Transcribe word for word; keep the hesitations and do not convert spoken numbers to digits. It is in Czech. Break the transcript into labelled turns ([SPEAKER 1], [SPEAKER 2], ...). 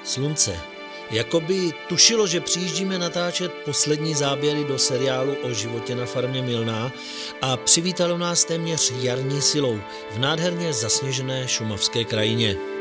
[SPEAKER 1] Slunce. Jakoby tušilo, že přijíždíme natáčet poslední záběry do seriálu o životě na farmě Milná a přivítalo nás téměř jarní silou v nádherně zasněžené šumavské krajině.